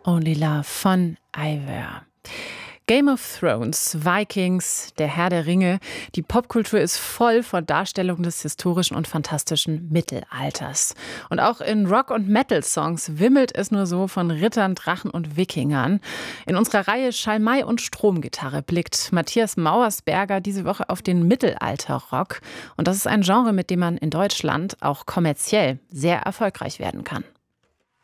Only Love von Eivør. Game of Thrones, Vikings, der Herr der Ringe. Die Popkultur ist voll von Darstellungen des historischen und fantastischen Mittelalters. Und auch in Rock- und Metal-Songs wimmelt es nur so von Rittern, Drachen und Wikingern. In unserer Reihe Schalmei und Stromgitarre blickt Matthias Mauersberger diese Woche auf den Mittelalter-Rock. Und das ist ein Genre, mit dem man in Deutschland auch kommerziell sehr erfolgreich werden kann.